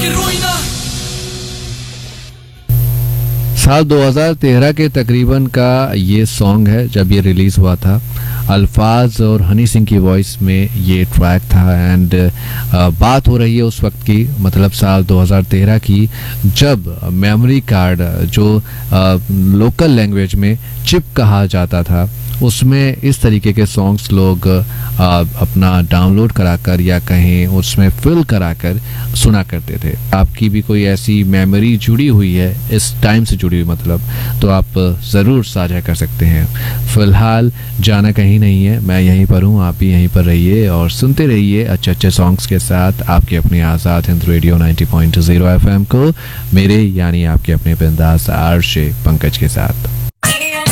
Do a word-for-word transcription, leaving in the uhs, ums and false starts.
साल दो हज़ार तेरह के तकरीबन का ये सॉन्ग है जब ये रिलीज हुआ था। अल्फाज और हनी सिंह की वॉइस में ये ट्रैक था एंड बात हो रही है उस वक्त की, मतलब साल दो हज़ार तेरह की, जब मेमोरी कार्ड जो लोकल लैंग्वेज में चिप कहा जाता था उसमें इस तरीके के सॉन्ग्स लोग आ, अपना डाउनलोड कराकर या कहीं उसमें फिल कराकर सुना करते थे। आपकी भी कोई ऐसी मेमोरी जुड़ी हुई है इस टाइम से जुड़ी हुई मतलब, तो आप ज़रूर साझा कर सकते हैं। फिलहाल जाना कहीं नहीं है, मैं यहीं पर हूँ, आप भी यहीं पर रहिए और सुनते रहिए अच्छे अच्छे सॉन्ग्स के साथ आपके अपने आज़ाद हिंद रेडियो नब्बे पॉइंट ज़ीरो एफ एम को, मेरे यानी आपके अपने बिंदास आरजे पंकज के साथ।